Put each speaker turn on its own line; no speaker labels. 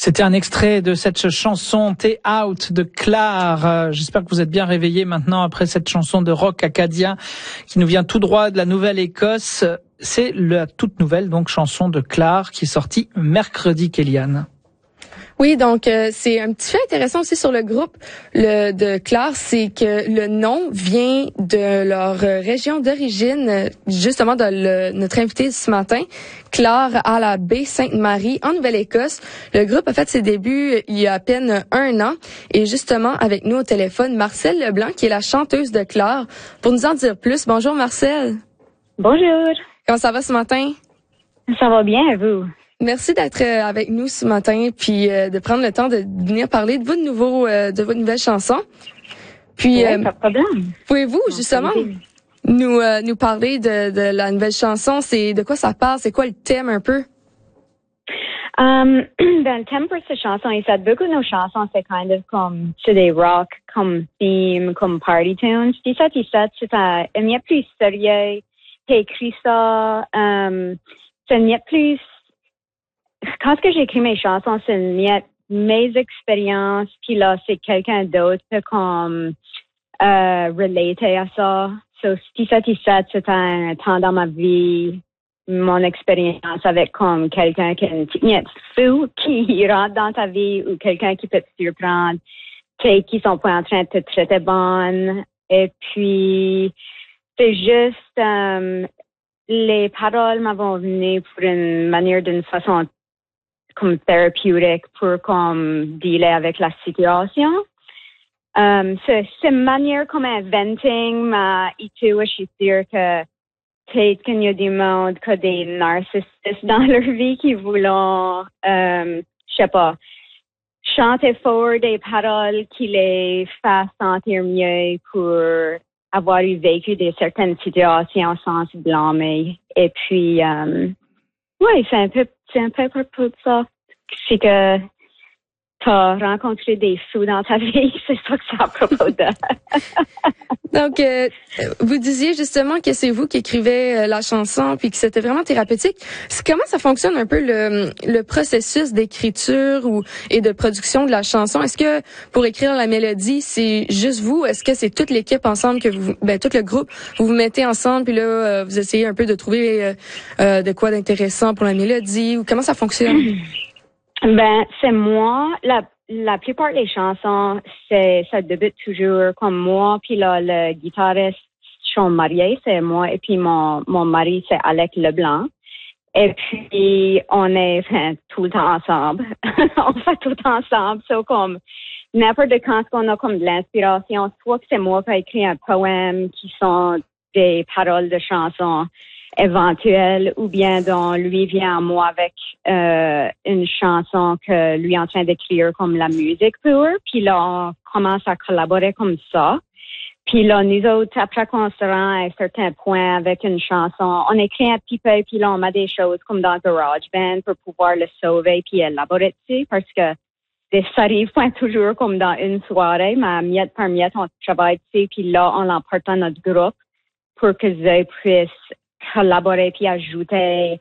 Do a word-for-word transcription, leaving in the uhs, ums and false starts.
C'était un extrait de cette chanson T'es Out de Clare. Euh, j'espère que vous êtes bien réveillés maintenant après cette chanson de rock acadien qui nous vient tout droit de la Nouvelle-Écosse. C'est la toute nouvelle donc chanson de Clare qui est sortie mercredi, Kéliane.
Oui, donc euh, c'est un petit fait intéressant aussi sur le groupe le, de Clare, c'est que le nom vient de leur euh, région d'origine, justement de le, notre invité ce matin, Clare à la baie Sainte-Marie en Nouvelle-Écosse. Le groupe a fait ses débuts il y a à peine un an et justement avec nous au téléphone, Marcelle Leblanc qui est la chanteuse de Clare pour nous en dire plus. Bonjour Marcelle.
Bonjour.
Comment ça va ce matin?
Ça va bien, vous?
Merci d'être avec nous ce matin, puis euh, de prendre le temps de venir parler de votre nouveau, euh, de votre nouvelle chanson. Puis,
oui,
euh,
pas de problème.
Pouvez-vous justement nous euh, nous parler de, de la nouvelle chanson? C'est de quoi ça parle? C'est quoi le thème un peu?
Um, ben, le thème pour cette chanson, il fait beaucoup de nos chansons, c'est kind of comme c'est des rock, comme theme, comme party tunes. Puis ça, il fait, c'est un, un mieux plus sérieux. J'ai écrit ça, um, c'est un mieux plus. Quand que j'ai écrit mes chansons, c'est mes, mes expériences, puis là, c'est quelqu'un d'autre comme euh, relaté à ça. So, dix-sept dix-sept, c'est un temps dans ma vie, mon expérience avec comme quelqu'un qui est une petite fou qui rentre dans ta vie ou quelqu'un qui peut te surprendre, qui, qui sont pas en train de te traiter bonne. Et puis, c'est juste, um, les paroles m'avont venu pour une manière, d'une façon comme thérapeutique pour comme dealer avec la situation. Um, c'est, c'est une manière comme un venting, mais et tout, je suis sûre que peut-être qu'il y a du monde qui a des narcissistes dans leur vie qui voulaient, um, je sais pas, chanter fort des paroles qui les fassent sentir mieux pour avoir eu vécu des certaines situations sans se blâmer. Et puis, um, oui, c'est un peu, c'est un peu à propos de ça. C'est que t'as rencontré des fous dans ta vie, c'est ça que c'est à propos de.
Donc, euh, vous disiez justement que c'est vous qui écrivez la chanson puis que c'était vraiment thérapeutique. C'est, comment ça fonctionne un peu le, le processus d'écriture ou et de production de la chanson? Est-ce que pour écrire la mélodie, c'est juste vous? Est-ce que c'est toute l'équipe ensemble que vous, ben tout le groupe, vous vous mettez ensemble puis là euh, vous essayez un peu de trouver euh, euh, de quoi d'intéressant pour la mélodie ou comment ça fonctionne?
Ben c'est moi la La plupart des chansons, c'est, ça débute toujours comme moi, puis là, le guitariste, je suis mariée, c'est moi, et puis mon, mon mari, c'est Alec Leblanc. Et puis, on est enfin, tout le temps ensemble. On fait tout ensemble. C'est comme, n'importe quand qu'on a comme de l'inspiration, soit que c'est moi qui ai écrit un poème qui sont des paroles de chansons éventuelles, ou bien dont lui vient à moi avec euh, une chanson que lui est en train d'écrire comme la musique pour, puis là on commence à collaborer comme ça. Puis là nous autres, après qu'on se rend à un certain point avec une chanson, on écrit un petit peu, puis là on met des choses comme dans GarageBand pour pouvoir le sauver puis élaborer dessus, parce que ça arrive pas toujours comme dans une soirée, mais miette par miette on travaille dessus, puis là on l'emporte dans notre groupe pour que ils puissent collaborer puis ajouter